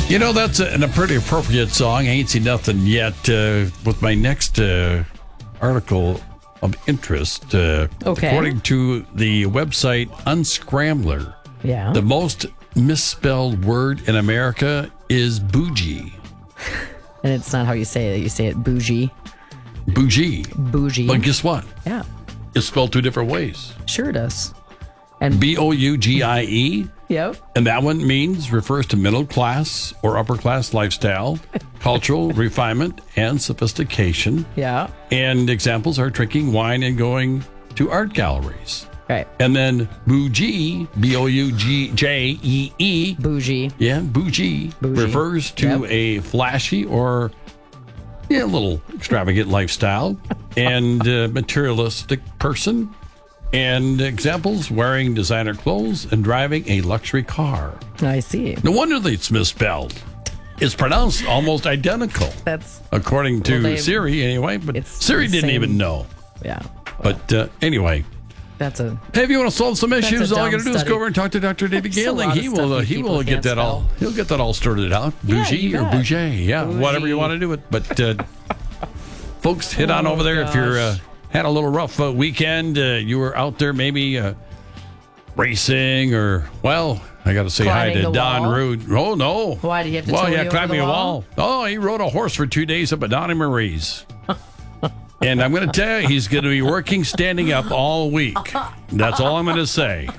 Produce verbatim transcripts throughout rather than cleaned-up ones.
You know, that's a, a pretty appropriate song. I ain't seen nothing yet. Uh, with my next uh, article of interest, uh, Okay. according to the website Unscrambler, Yeah. the most misspelled word in America is bougie. And it's not how you say it. You say it bougie. Bougie. Bougie. But guess what? Yeah. It's spelled two different ways. Sure does. And B O U G I E. yep. And that one means, refers to middle class or upper class lifestyle, cultural refinement, and sophistication. Yeah. And examples are drinking wine and going to art galleries. Right. And then bougie, B O U G J E E. Bougie. Yeah, bougie, Bougie. refers to Yep. a flashy or yeah, a little extravagant lifestyle and uh, materialistic person. And examples, wearing designer clothes and driving a luxury car. I see. No wonder that it's misspelled. It's pronounced almost identical, That's, according to Well, they- Siri anyway, but it's Siri the didn't same- even know. yeah. But uh, anyway, That's a, hey, if you want to solve some a issues, all you got dumb to do is study. go over and talk to Doctor David There's a Galing. lot of He stuff will. Uh, you he people will get can't that all. spell. He'll get that all sorted out. Yeah, Bougie you or bet. bougie, yeah, Bougie. whatever you want to do it. But uh, folks, hit on Oh, over there if you're uh, gosh. had a little rough uh, weekend. Uh, you were out there maybe uh, racing or well. I got to say Climbing hi to the Don wall? Root. Oh no! Why, did he have to Well, tow yeah, you over climbing the a wall? wall. Oh, he rode a horse for two days up at Donnie Marie's. And I'm going to tell you, he's going to be working standing up all week. That's all I'm going to say.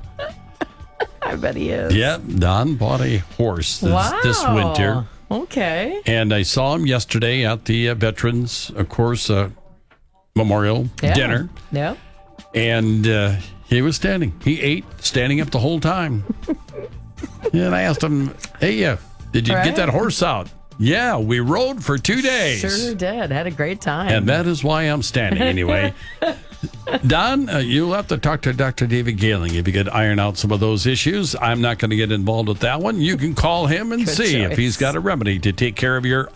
I bet he is. Yep, Don bought a horse this, Wow. this winter. Okay. And I saw him yesterday at the uh, Veterans, of course, uh, Memorial Yeah. dinner. Yeah. And uh, he was standing. He ate standing up the whole time. And I asked him, hey, uh, did you Right. get that horse out? Yeah, we rode for two days. Sure did. Had a great time. And that is why I'm standing anyway. Don, uh, you'll have to talk to Doctor David Galing if you could iron out some of those issues. I'm not going to get involved with that one. You can call him and Good see if choice. he's got a remedy to take care of your.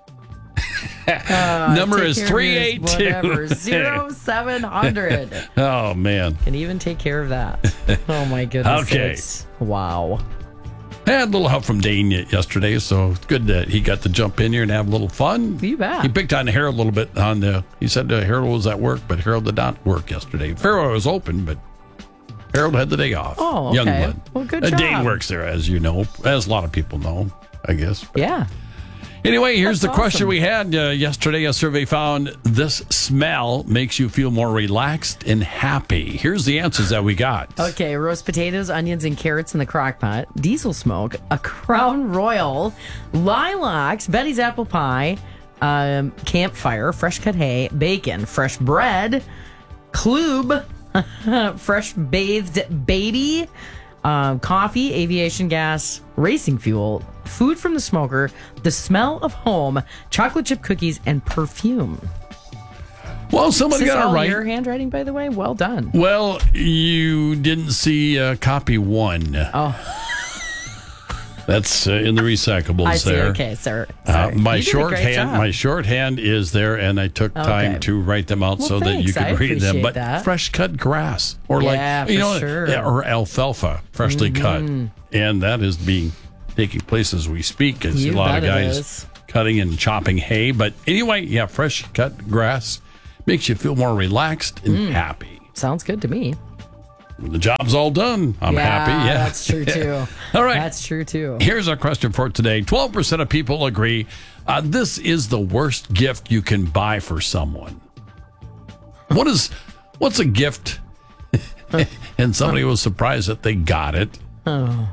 Uh, Number take is care of three yours, eight two. whatever, zero seven hundred. Oh, man. Can even take care of that. Oh, my goodness. Okay. sakes. Wow. I had a little help from Dane y- yesterday, so it's good that he got to jump in here and have a little fun. You bet. He picked on Harold a little bit on the. He said uh, Harold was at work, but Harold did not work yesterday. Pharaoh was open, but Harold had the day off. Oh, okay. Youngblood. Well, good Uh, job. Dane works there, as you know, as a lot of people know, I guess. Yeah. Anyway, here's That's the question awesome. we had uh, yesterday. A survey found this smell makes you feel more relaxed and happy. Here's the answers that we got. Okay, roast potatoes, onions, and carrots in the crock pot, diesel smoke, a Crown Royal, lilacs, Betty's apple pie, um, campfire, fresh cut hay, bacon, fresh bread, Klube, fresh bathed baby, um, coffee, aviation gas, racing fuel, food from the smoker, the smell of home, chocolate chip cookies, and perfume. Well, somebody Is this got it all right. your handwriting, by the way? Well done. Well, you didn't see uh, copy one. Oh. That's uh, in the recyclables I see. there. Okay, sir. Uh, Sorry. my You did a great shorthand, job. my shorthand is there, and I took time Okay. to write them out Well, so that you thanks. could I read them. appreciate But that. fresh cut grass, or Yeah, like you for know, sure. Mm-hmm. yeah, or alfalfa, freshly cut, and that is being taking place as we speak. As You a lot of bet it guys is. cutting and chopping hay. But anyway, yeah, fresh cut grass makes you feel more relaxed and Mm. happy. Sounds good to me. When the job's all done, I'm yeah, happy. Yeah, that's true too. All right. That's true too. Here's our question for today. twelve percent of people agree uh, this is the worst gift you can buy for someone. What is, what's a gift? And somebody was surprised that they got it. Oh.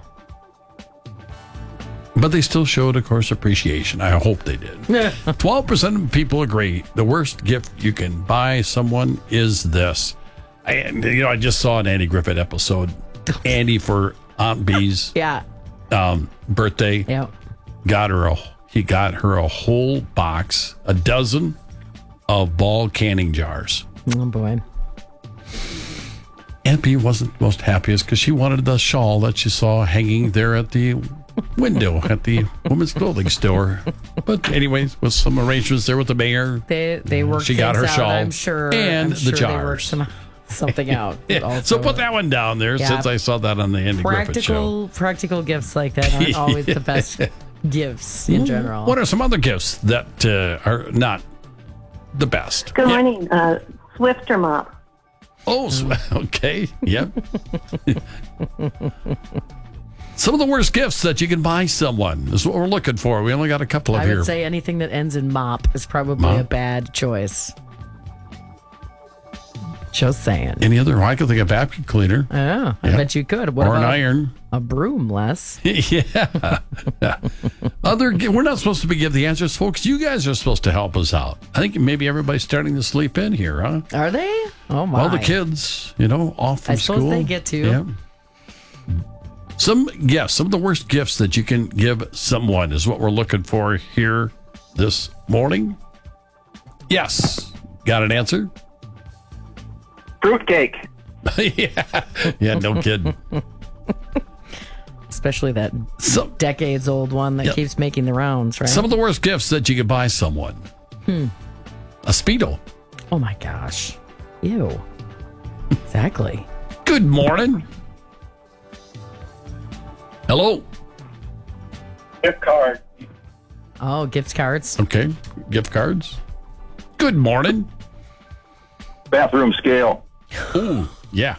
But they still showed, of course, appreciation. I hope they did. twelve percent of people agree the worst gift you can buy someone is this. And, you know, I just saw an Andy Griffith episode. Andy, for Aunt Bee's Yeah. um, birthday, Yeah. got her a, he got her a whole box, a dozen of ball canning jars. Oh boy. Aunt Bee wasn't most happiest because she wanted the shawl that she saw hanging there at the window at the women's clothing store. But anyways, with some arrangements there with the mayor, They they worked. She got her things out, shawl I'm sure. and I'm the sure they worked jars. some, something out. yeah, also. so put that one down there Yeah. since I saw that on the Andy Griffith show. Practical practical gifts like that aren't always the best gifts in general. What are some other gifts that uh, are not the best? Good Yeah. morning. Uh, Swifter mop. Oh, sw- okay. Yep. Some of the worst gifts that you can buy someone is what we're looking for. We only got a couple of I here. would say anything that ends in mop is probably Mop? a bad choice. Just saying. Any other? I could think of vacuum cleaner Oh, I Yeah. bet you could. What or an about iron. a broom, Les? yeah. Yeah. Other, gi- we're not supposed to be give the answers, folks. You guys are supposed to help us out. I think maybe everybody's starting to sleep in here, huh? Are they? Oh, my. All the kids, you know, off from I suppose school. they get to. Yeah. Some gifts, some of the worst gifts that you can give someone is what we're looking for here this morning. Yes. Got an answer? Fruitcake. yeah. Yeah, no kidding. Especially that Some, decades old one that Yep. keeps making the rounds, right? some of the worst gifts that you could buy someone. Hmm. A Speedo. Oh, my gosh. Ew. Exactly. Good morning. Hello. Gift card. Oh, gift cards. Okay. Gift cards. Good morning. Bathroom scale. Ooh, yeah.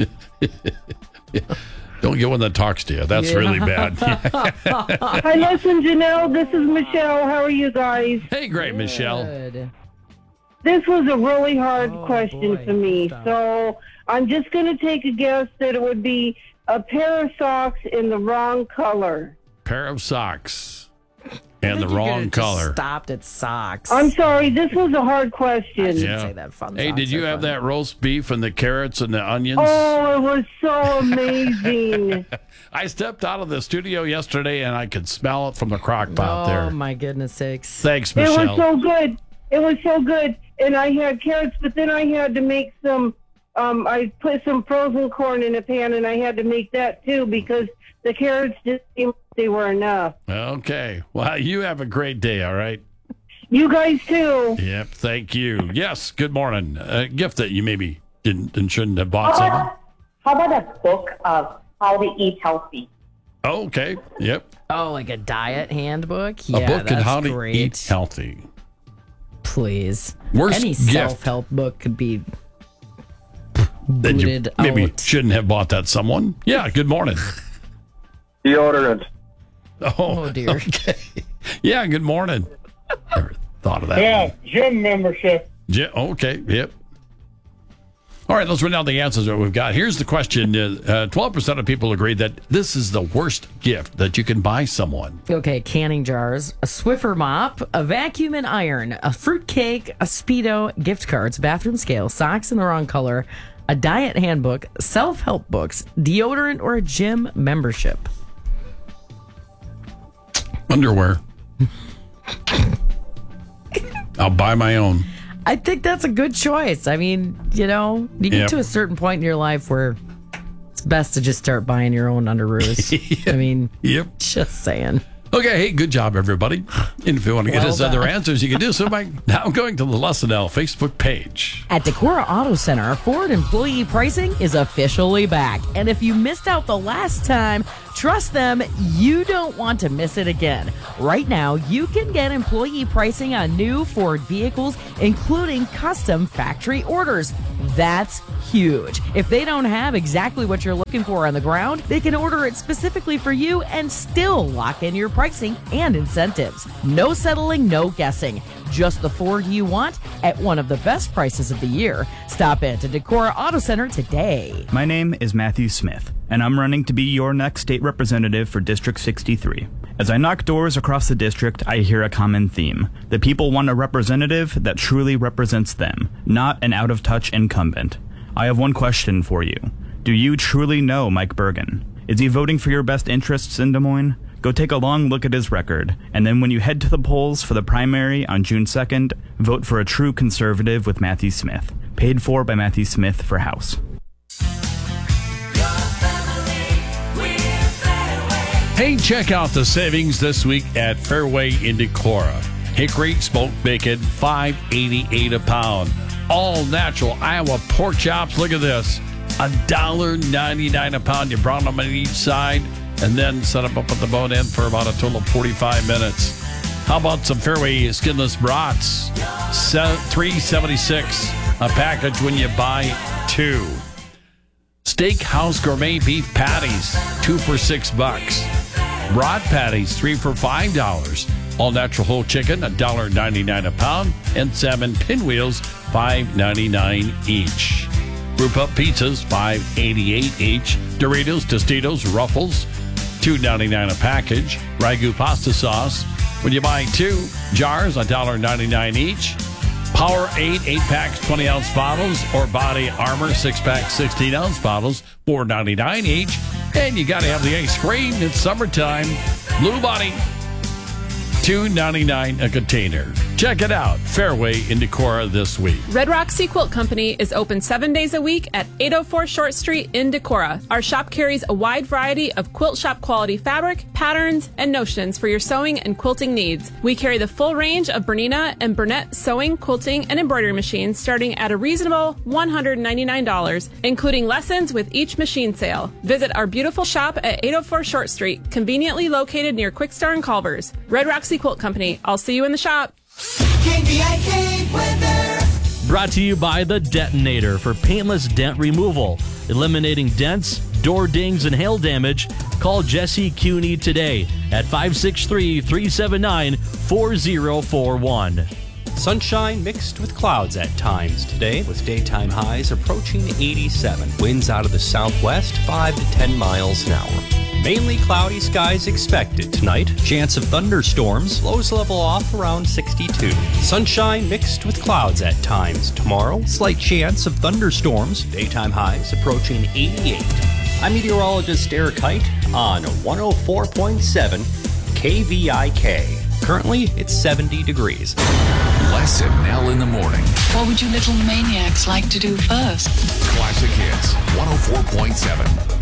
Don't get one that talks to you. That's Yeah. really bad. Hi, listen, Janelle. This is Michelle. How are you guys? Hey, great, Michelle. Good. This was a really hard Oh, question boy. for me. Stop. So I'm just going to take a guess that it would be a pair of socks in the wrong color. Pair of socks I and the think you wrong could've just color. Stopped at socks. I'm sorry. This was a hard I question. should Yeah. say that fun Hey, socks did you are have fun. that roast beef and the carrots and the onions? Oh, it was so amazing. I stepped out of the studio yesterday and I could smell it from the crock pot Oh, there. my goodness sakes. Thanks, It was Michelle. so good. It was so good. And I had carrots, but then I had to make some, um, I put some frozen corn in a pan and I had to make that too because the carrots didn't seem like they were enough. Okay. Well, you have a great day, all right? You guys too. Yep, thank you. Yes, good morning. A gift that you maybe didn't and shouldn't have bought How something. about, how about a book of how to eat healthy? Oh, okay. Yep. Oh, like a diet handbook? A Yeah, book on that's how to great. eat healthy. Please. Worst Any gift. self-help book could be That you booted maybe out. shouldn't have bought that someone. Yeah, good morning. Deodorant. Oh, Oh, dear. Okay. Yeah, good morning. Never thought of that. Yeah, gym membership. Yeah, okay, yep. All right, let's run down the answers that we've got. Here's the question. Uh, twelve percent of people agree that this is the worst gift that you can buy someone. Okay, canning jars, a Swiffer mop, a vacuum and iron, a fruit cake, a Speedo, gift cards, bathroom scale, socks in the wrong color, a diet handbook, self-help books, deodorant, or a gym membership. Underwear. I'll buy my own. I think that's a good choice. I mean, you know, you get Yep. to a certain point in your life where it's best to just start buying your own underoos. I mean, Yep. just saying. Okay, hey, good job, everybody. And if you want to get Well us other done. answers, you can do so by now going to the Lesson L Facebook page. At Decorah Auto Center, Ford employee pricing is officially back. And if you missed out the last time, trust them, you don't want to miss it again. Right now, you can get employee pricing on new Ford vehicles, including custom factory orders. That's huge. If they don't have exactly what you're looking for on the ground, they can order it specifically for you and still lock in your pricing and incentives. No settling, no guessing. Just the Ford you want at one of the best prices of the year. Stop in to Decorah Auto Center today. My name is Matthew Smith, and I'm running to be your next state representative for District sixty-three. As I knock doors across the district, I hear a common theme. The people want a representative that truly represents them, not an out-of-touch incumbent. I have one question for you. Do you truly know Mike Bergen? Is he voting for your best interests in Des Moines? Go take a long look at his record, and then when you head to the polls for the primary on June second, vote for a true conservative with Matthew Smith. Paid for by Matthew Smith for House. Hey, check out the savings this week at Fairway in Decorah. Hickory smoked bacon, five eighty-eight a pound. All natural Iowa pork chops. Look at this, one dollar ninety-nine a pound. You brown them on each side. and then set them up at the boat end for about a total of forty-five minutes. How about some Fairway skinless brats? three seventy-six a package when you buy two. Steakhouse gourmet beef patties, two for six bucks. Broad patties, three for five dollars. All natural whole chicken, one dollar and ninety-nine cents a pound, and salmon pinwheels, five ninety-nine each. Group up pizzas, five eighty-eight each. Doritos, Tostitos, Ruffles, two ninety-nine a package. Ragu pasta sauce, when you buy two jars, one dollar and ninety-nine each. Power eight, eight packs, twenty ounce bottles, or Body Armor six pack, sixteen ounce bottles, four ninety-nine each. And you got to have the ice cream. It's summertime. Blue Body, two ninety-nine a container. Check it out. Fairway in Decorah this week. Red Rock Sea Quilt Company is open seven days a week at eight oh four Short Street in Decorah. Our shop carries a wide variety of quilt shop quality fabric, patterns, and notions for your sewing and quilting needs. We carry the full range of Bernina and Burnett sewing, quilting, and embroidery machines starting at a reasonable one hundred ninety-nine dollars, including lessons with each machine sale. Visit our beautiful shop at eight oh four Short Street, conveniently located near Quickstar and Culver's. Red Rock Sea Quilt Company. I'll see you in the shop. K V I K weather. Brought to you by the Detonator for paintless dent removal, eliminating dents, door dings, and hail damage. Call Jesse Cuney today at five six three, three seven nine, four zero four one. Sunshine mixed with clouds at times today, with daytime highs approaching eighty-seven. Winds out of the southwest, five to ten miles an hour. Mainly cloudy skies expected tonight. Chance of thunderstorms. Lows level off around sixty-two. Sunshine mixed with clouds at times tomorrow. Slight chance of thunderstorms. Daytime highs approaching eighty-eight. I'm meteorologist Eric Height on one oh four point seven K V I K. Currently, it's seventy degrees. Les and Nell in the morning. What would you little maniacs like to do first? Classic Hits one oh four point seven.